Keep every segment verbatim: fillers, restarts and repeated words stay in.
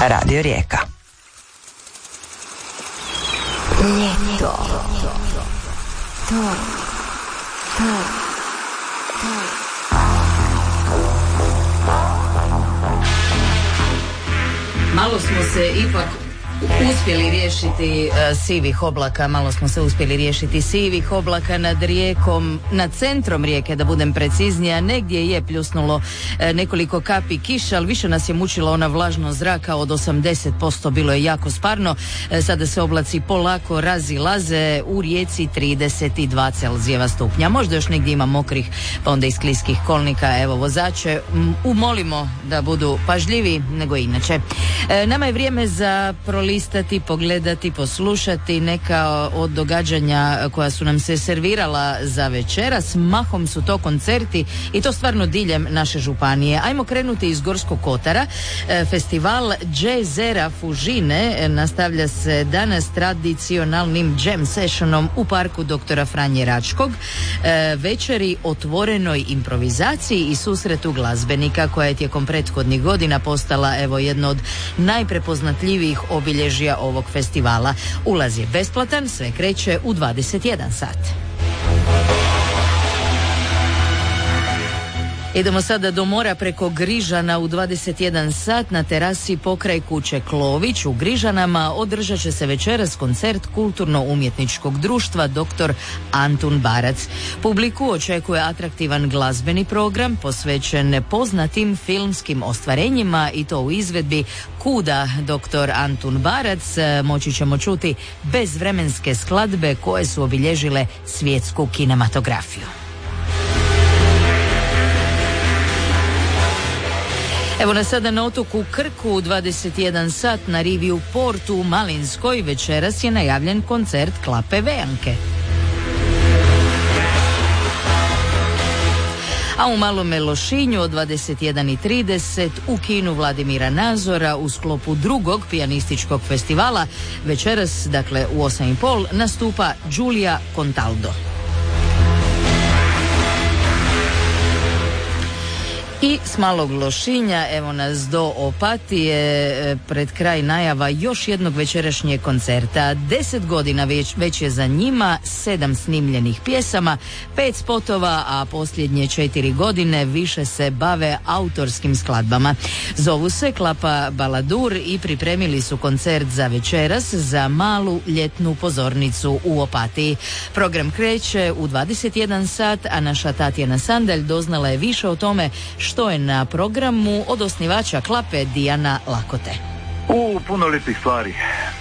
Radio Rijeka. Ljeto. To. To. Malo smo se ipak uspjeli riješiti uh, sivih oblaka, malo smo se uspjeli riješiti sivih oblaka nad rijekom, nad centrom rijeke, da budem preciznija. Negdje je pljusnulo uh, nekoliko kapi kiša, ali više nas je mučila ona vlažnost zraka od osamdeset posto, bilo je jako sparno. Uh, sada se oblaci polako razilaze, u Rijeci trideset dva Celzijeva stupnja. Možda još negdje ima mokrih, pa onda i skliskih kolnika. Evo, vozače m, umolimo da budu pažljivi nego inače. Uh, nama je vrijeme za prolistati, pogledati, poslušati neka od događanja koja su nam se servirala za večeras. Mahom su to koncerti i to stvarno diljem naše županije. Ajmo krenuti iz Gorskog kotara. Festival Jazzera Fužine nastavlja se danas tradicionalnim jam sessionom u parku doktora Franje Račkog. Večeri otvorenoj improvizaciji i susretu glazbenika koja je tijekom prethodnih godina postala evo jedno od najprepoznatljivijih obilježja ovog festivala. Ulaz je besplatan, sve kreće u dvadeset jedan sat. Idemo sada do mora preko Grižana u dvadeset jedan sat na terasi pokraj kuće Klović u Grižanama održat će se večeras koncert kulturno-umjetničkog društva doktor Antun Barac. Publiku očekuje atraktivan glazbeni program posvećen poznatim filmskim ostvarenjima i to u izvedbi Kuda doktor Antun Barac. Moći ćemo čuti bezvremenske skladbe koje su obilježile svjetsku kinematografiju. Evo nas sada na otoku Krku u dvadeset jedan sat na rivi u portu u Malinskoj večeras je najavljen koncert Klape Vejanke. A u Malome Lošinju od dvadeset jedan i trideset u kinu Vladimira Nazora u sklopu drugog pijanističkog festivala večeras, dakle u osam i pol, nastupa Giulia Contaldo. I s Malog Lošinja, evo nas do Opatije, pred kraj najava još jednog večerašnjeg koncerta. Deset godina već, već je za njima, sedam snimljenih pjesama, pet spotova, a posljednje četiri godine više se bave autorskim skladbama. Zovu se Klapa Baladur i pripremili su koncert za večeras za malu ljetnu pozornicu u Opatiji. Program kreće u dvadeset jedan sat, a naša Tatjana Sandalj doznala je više o tome što je na programu od osnivača Klape Dijana Lakote. U puno lijepih stvari.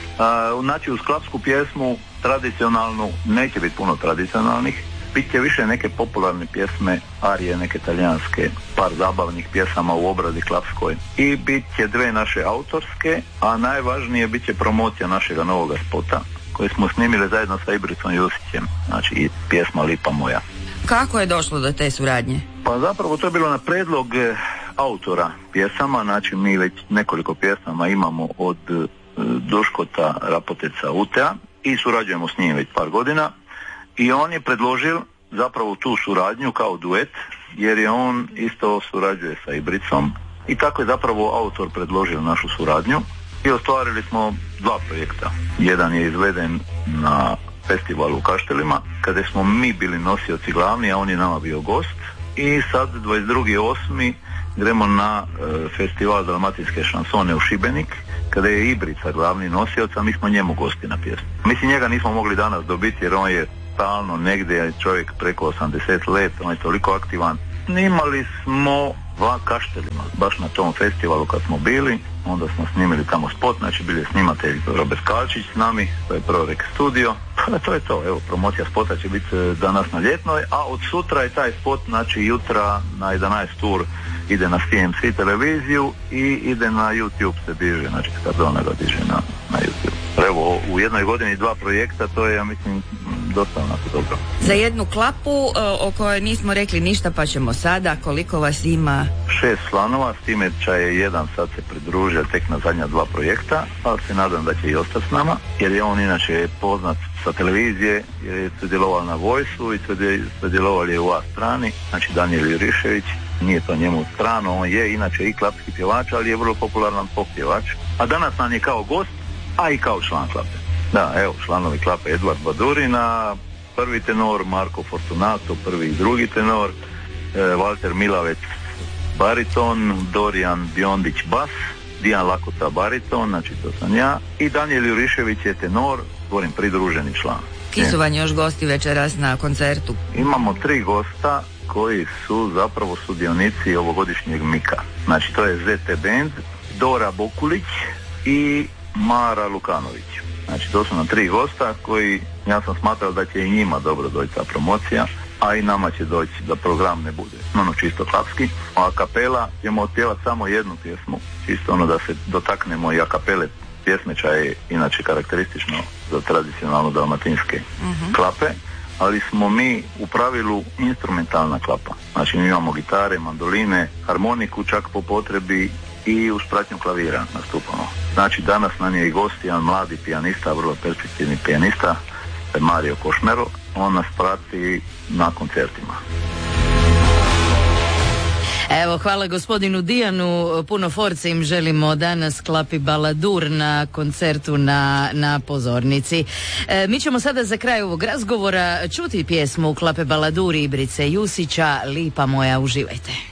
Uh, znači uz klapsku pjesmu tradicionalnu neće biti puno tradicionalnih, bit će više neke popularne pjesme, arije neke talijanske, par zabavnih pjesama u obradi klapskoj i bit će dve naše autorske, a najvažnije bit će promocija našega novoga spota koji smo snimili zajedno sa Ibricom Jusićem, znači i pjesma Lipa moja. Kako je došlo do te suradnje? Pa zapravo to je bilo na predlog e, autora pjesama, znači mi već nekoliko pjesama imamo od e, Duškota Rapoteca Utea i surađujemo s njim već par godina i on je predložio zapravo tu suradnju kao duet, jer je on isto surađuje sa Ibricom i tako je zapravo autor predložio našu suradnju i ostvarili smo dva projekta. Jedan je izveden na festivalu u Kaštelima, kada smo mi bili nosioci glavni, a on je nama bio gost. I sad dvadeset drugi osmi gremo na e, festival Dalmatinske šansone u Šibenik, kada je Ibrica glavni nosioc, a mi smo njemu gosti na pjesmu. Mislim, njega nismo mogli danas dobiti jer on je stalno negdje, čovjek preko osamdeset let, on je toliko aktivan. Snimali smo va Kaštelima, baš na tom festivalu kad smo bili, onda smo snimili tamo spot, znači bili je snimatelj Robert Kalčić s nami, to je Prorek studio, pa to je to, evo, promocija spota će biti danas na ljetnoj, a od sutra je taj spot, znači jutra na jedanaest ur ide na C M C televiziju i ide na YouTube se diže, znači kad ona ga diže na, na YouTube. Evo, u jednoj godini dva projekta, to je, ja mislim, dosta onako dobro. Za jednu klapu o kojoj nismo rekli ništa, pa ćemo sada, koliko vas ima? Šest članova, s time će je jedan sad se pridružio tek na zadnja dva projekta, ali se nadam da će i ostati s nama, jer je on inače poznat sa televizije, jer je sudjelovao na Vojsu i sudjelovao je u A strani, znači Danijel Jurišević, nije to njemu strano, on je inače i klapski pjevač, ali je vrlo popularan pop pjevač, a danas nam je kao gost, a i kao član klape. Da, evo, članovi klape Edvard Badurina, prvi tenor, Marko Fortunato, prvi i drugi tenor, e, Valter Milavec bariton, Dorijan Biondić bas, Dijan Lakota bariton, znači to sam ja, i Danijel Jurišević je tenor, govorim pridruženi član. Ki su vam još gosti večeras na koncertu? Imamo tri gosta koji su zapravo sudionici ovogodišnjeg Mika. Znači to je Z T Band, Dora Bokulić i Mara Lukanović. Znači to su nam tri gosta koji, ja sam smatrao da će i njima dobro doći ta promocija, a i nama će doći da program ne bude ono čisto klapski. A kapela ćemo otpjevati samo jednu pjesmu, čisto ono da se dotaknemo i a kapele. Pjesmeća je inače karakteristično za tradicionalno dalmatinske uh-huh. klape, ali smo mi u pravilu instrumentalna klapa. Znači mi imamo gitare, mandoline, harmoniku čak po potrebi i uz pratnju klavira nastupamo. Znači danas nam je i gost jedan mladi pijanista, vrlo perspektivni pijanista, Mario Košmero, on nas prati na koncertima. Evo, hvala gospodinu Dijanu, puno force im želimo danas klapi Baladur na koncertu na, na pozornici. E, mi ćemo sada za kraj ovog razgovora čuti pjesmu klape Baladur Ibrice Jusića, Lipa moja, uživajte.